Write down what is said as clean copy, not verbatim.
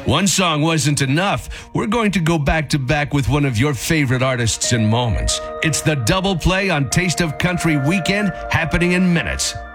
One song wasn't enough. We're going to go back to back with one of your favorite artists and moments. It's the double play on Taste of Country Weekend, happening in minutes.